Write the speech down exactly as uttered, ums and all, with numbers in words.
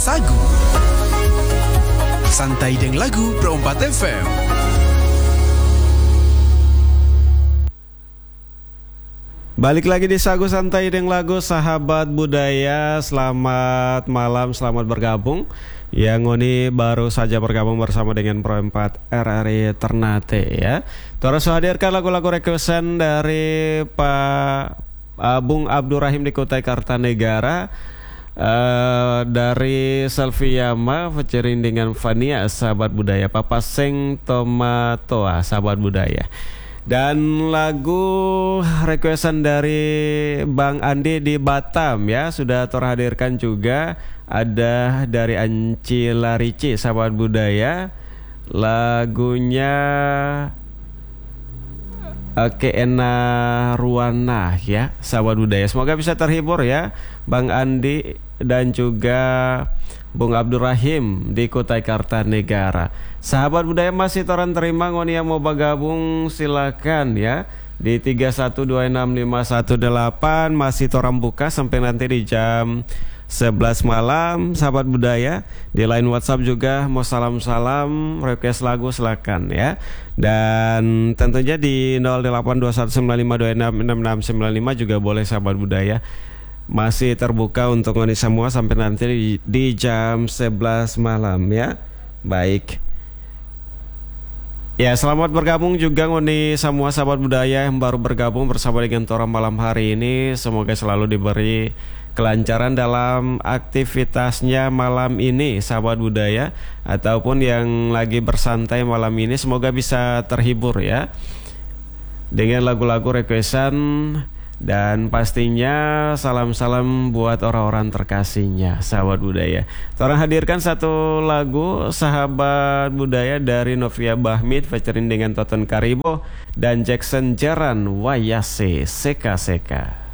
Sagu. Santai deng lagu Pro empat F M. Balik lagi di Sagu Santai deng lagu, sahabat budaya. Selamat malam, selamat bergabung. Yang ini baru saja bergabung bersama dengan Pro empat R R I Ternate ya. Terus hadirkan lagu-lagu requestan dari Pak uh, Bung Abdurrahim di Kutai Kartanegara, uh, dari Selviyama featuring dengan Fania, sahabat budaya. Papa Seng Tomatoa, sahabat budaya. Dan lagu requestan dari Bang Andi di Batam ya, sudah terhadirkan juga. Ada dari Anci Larici, sahabat budaya. Lagunya Oke Ena Ruana ya, sahabat budaya. Semoga bisa terhibur ya Bang Andi dan juga Bung Abdurrahim di Kutai Kartanegara. Sahabat budaya masih toran terima, ngoni yang mau bergabung silakan ya di tiga satu dua enam lima satu delapan. Masih toran buka sampai nanti di jam sebelas malam, sahabat budaya. Di line WhatsApp juga mau salam-salam, request lagu silakan ya. Dan tentunya di nol delapan dua satu sembilan lima dua enam enam enam sembilan lima juga boleh, sahabat budaya. Masih terbuka untuk ngoni semua sampai nanti di, di jam sebelas malam ya. Baik. Ya, selamat bergabung juga ngoni semua sahabat budaya yang baru bergabung bersama dengan Tora malam hari ini. Semoga selalu diberi kelancaran dalam aktivitasnya malam ini, sahabat budaya, ataupun yang lagi bersantai malam ini, semoga bisa terhibur ya dengan lagu-lagu requestan. Dan pastinya salam-salam buat orang-orang terkasihnya, sahabat budaya. Orang hadirkan satu lagu sahabat budaya dari Novia Bahmid featuring dengan Toton Karibo dan Jackson Jeran Wayase Seka Seka.